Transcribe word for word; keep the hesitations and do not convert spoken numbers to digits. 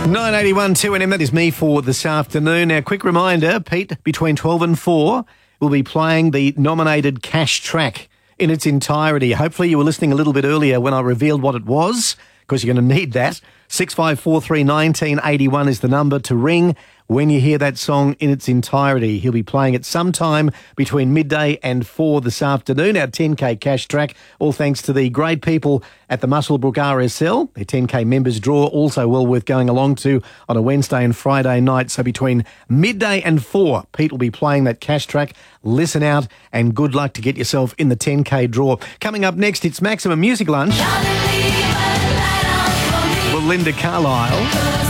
nine eighty-one two N M, that is me for this afternoon. Now, quick reminder, Pete, between twelve and four, we'll be playing the nominated cash track in its entirety. Hopefully you were listening a little bit earlier when I revealed what it was, because you're going to need that. six five four three, one nine eight one is the number to ring when you hear that song in its entirety. He'll be playing it sometime between midday and four this afternoon, our ten K cash track, all thanks to the great people at the Muswellbrook R S L. Their ten K members draw, also well worth going along to on a Wednesday and Friday night. So between midday and four, Pete will be playing that cash track. Listen out and good luck to get yourself in the ten K draw. Coming up next, it's Maximum Music Lunch. Well, Linda Carlisle.